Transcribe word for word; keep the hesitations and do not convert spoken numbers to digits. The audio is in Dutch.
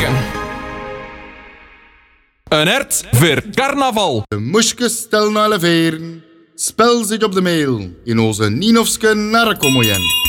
maken. Een hert voor carnaval. De moesjes stel naar de veren, spel zich op de meel, in onze Nienofske narrekommojen.